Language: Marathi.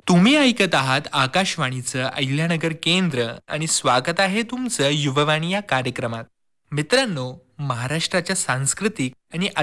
तुम्ही ऐकत आहात आकाशवाणीचं अहिल्यानगर केंद्र आणि स्वागत आहे तुमचं युववाणी या कार्यक्रमात. मित्रांनो, महाराष्ट्राच्या सांस्कृतिक आणि